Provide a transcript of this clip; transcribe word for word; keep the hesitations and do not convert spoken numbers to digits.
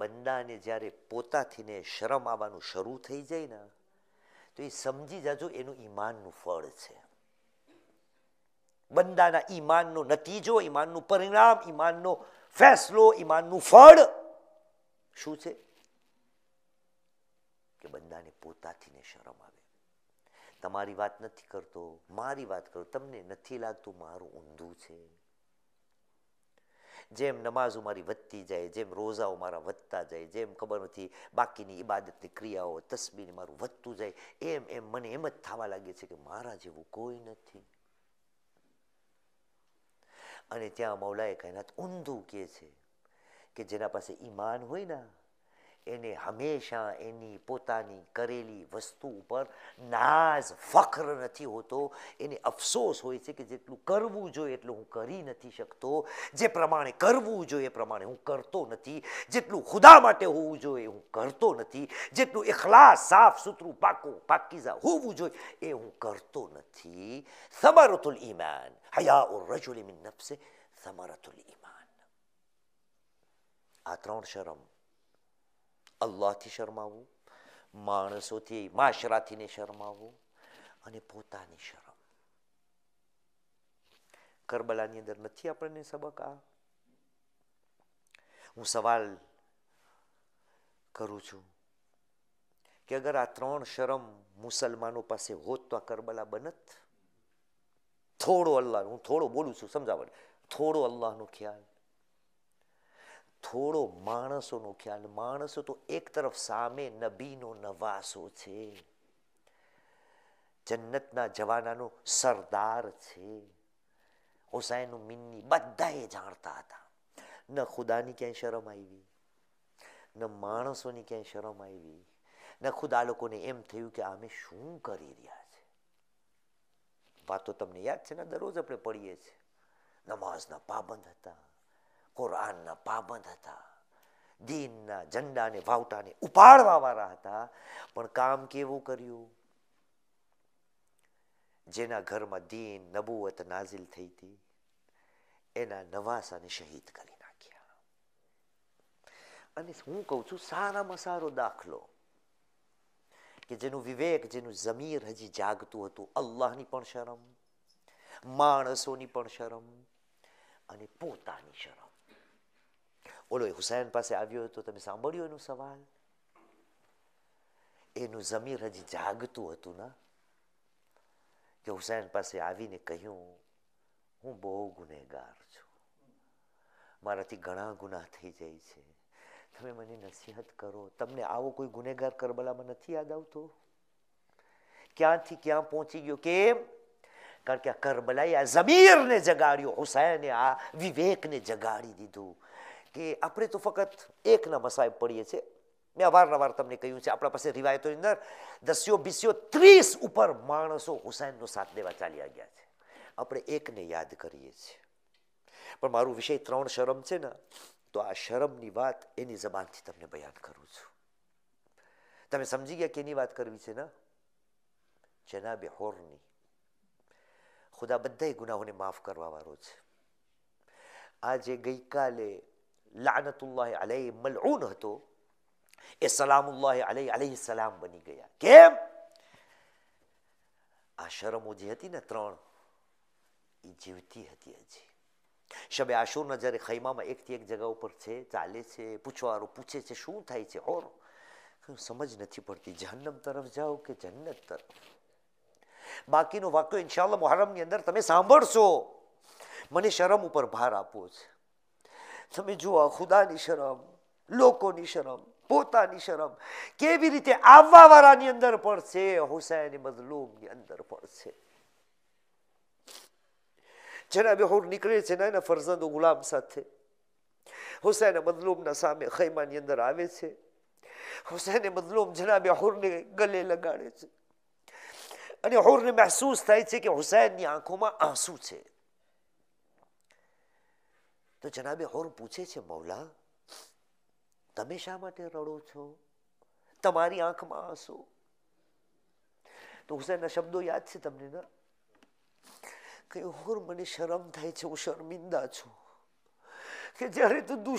બંદાને જ્યારે પોતાથી ને શરમ આવવાનું શરૂ થઈ જાય ને તો એ સમજી જાજો એનું ઈમાનનું ફળ છે. બંદાના ઈમાનનો નતીજો, ઈમાનનું પરિણામ, ઈમાનનો ફેસલો, ઈમાનનું ફળ શું છે? કે બંદાને પોતાથી ને શરમ આવે. તમારી વાત નથી કરતો, મારી વાત કરો, તમને નથી લાગતું મારું ઊંધું છે? જેમ નમાઝો મારી વધતી જાય, જેમ રોઝાઓ મારા વધતા જાય, જેમ ખબર નથી બાકીની ઇબાદતની ક્રિયાઓ, તસ્બીહ મારું વધતું જાય, એમ એમ મને એમ જ થવા લાગે છે કે મારા જેવું કોઈ નથી. અને ત્યાં મૌલાએ કાયનાત ઊંધું કહે છે કે જેના પાસે ઈમાન હોય ને એને હંમેશા એની પોતાની કરેલી વસ્તુ ઉપર નાઝ ફખ્ર નથી હોતો, એને અફસોસ હોય છે કે જેટલું કરવું જોઈએ એટલું હું કરી નથી શકતો, જે પ્રમાણે કરવું જોઈએ એ પ્રમાણે હું કરતો નથી, જેટલું ખુદા માટે હોવું જોઈએ હું કરતો નથી, જેટલું ઇખલાસ સાફ સુથરું પાકું પાકીઝા હોવું જોઈએ એ હું કરતો નથી. સમરતુલ ઈમાન હયાઉર રજુલ મિન નફ્સે સમરતુલ ઈમાન. આ ત્રણ શરમ, અલ્લાહથી શરમાવવું, માણસોથી માશરાથી શરમાવવું અને પોતાની શરમ. કરબલાની અંદર નથી આપણને સબક આ? હું સવાલ કરું છું કે અગર આ ત્રણ શરમ મુસલમાનો પાસે હોત તો આ કરબલા બનત? થોડો અલ્લાહ, હું થોડો બોલું છું સમજાવટ, થોડો અલ્લાહનો ખ્યાલ, થોડો માણસોનો ખ્યાલ. માણસો તો એક તરફ સામે નબીનો નવાસો છે, જન્નતના જવાનાનો સરદાર છે, હુસૈન મિન્ની બધા એ જાણતા હતા. ન ખુદાની ક્યાંય શરમ આવી, ન માણસોની ક્યાંય શરમ આવી, ન ખુદા લોકોને એમ થયું કે અમે શું કરી રહ્યા છે. વાતો તમને યાદ છે ને, દરરોજ આપણે પડીએ છીએ. નમાઝના પાબંદ હતા, કુરાનના પાબંદ હતા, દીનના ઝંડાને વાવટાને ઉપાડવા વાળા હતા, પણ કામ કેવું કર્યું? જેના ઘરમાં દીન નબુવત નાઝિલ થઈ હતી એના નવાસાને શહીદ કરી નાખ્યા. અને હું કહું છું સારામાં સારો દાખલો કે જેનું વિવેક, જેનું ઝમીર હજી જાગતું હતું, અલ્લાહની પણ શરમ, માણસોની પણ શરમ અને પોતાની શરમ. ઓલો હુસૈન પાસે આવ્યો હતો, તમે સાંભળ્યું એનો સવાલ? એનું ઝમીર હજી જાગતું હતું ને, કે હુસૈન પાસે આવીને કહ્યું હું બહુ ગુનેગાર છું, મારાથી ઘણા ગુનાહ થઈ જાય છે, તમે મને નસીહત કરો. તમને આવો કોઈ ગુનેગાર કરબલામાં નથી યાદ આવતો? ક્યાંથી ક્યાં પહોંચી ગયો? કેમ? કારણ કે આ કરબલાએ આ ઝમીરને જગાડ્યો, હુસૈને આ વિવેકને જગાડી દીધું. કે આપણે તો ફક્ત એકના મસાઈબ પડીએ છીએ. મેં અવારનવાર તમને કહ્યું છે, આપણા પાસે રિવાયતોની અંદર દસ્યો બીસ્યો ત્રીસ ઉપર માણસો હુસૈનનો સાથ દેવા ચાલ્યા ગયા છે. આપણે એકને યાદ કરીએ છીએ. પણ મારું વિષય ત્રણ શરમ છે ને, તો આ શરમની વાત એની જબાનથી તમને બયાન કરું છું. તમે સમજી ગયા કેની વાત કરવી છે ને? જનાબે હોરની. ખુદા બધા ગુનાહોને માફ કરવા વાળો છે. આજે ગઈકાલે લાનતુલ્લાહ અલૈહ મલઉન હતો, એ સલામુલ્લાહ અલૈહ અલૈહ સલામ બની ગયા. કેમ? આ શરમો જે હતી ને ત્રણ, એ જીવતી હતી હજી. શબે આશુરના જ્યારે ખૈમામાં એકથી એક જગા ઉપર છે, ચાલે છે, પૂછવારો પૂછે છે શું થાય છે, ઓર સમજ નથી પડતી, જહન્નમ તરફ જાઓ કે જન્નત તરફ. બાકીનો વાક્યો ઇન્શાઅલ્લાહ મુહર્રમની અંદર તમે સાંભળશો. મને શરમ ઉપર ભાર આપવો છે. તમે જુઓ ખુદાની શરમ, લોકોની શરમ, પોતાની શરમ કેવી રીતે આવવા વાળાની અંદર પણ છે, હુસૈન મઝલૂમની અંદર પણ છે. જનાબે હુર નીકળે છે ને એના ફરઝંદો ગુલામ સાથે, હુસૈન મઝલૂમના સામે ખૈમાની અંદર આવે છે. હુસૈન મઝલૂમ જનાબે હુરને ગલે લગાડે છે અને હુરને મહેસૂસ થાય છે કે હુસૈનની આંખોમાં આંસુ છે. તો જનાબે હુર પૂછે છે, મૌલા તમે શા માટે રડો છો? તમારી આંખમાં આંસુ? તો હુસૈનના શબ્દો યાદ છે તમને ને, કે હુર મને શરમ થાય છે, હું શર્મિંદા છું કે જ્યારે તું